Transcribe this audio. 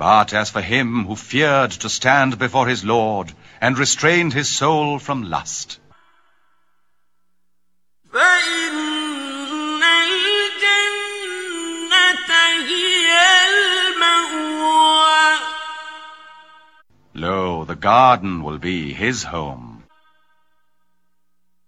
But as for him who feared to stand before his Lord, and restrained his soul from lust, فَإِنَّ الْجَنَّةَ هِيَ الْمَأْوَىٰ. lo, the garden will be his home.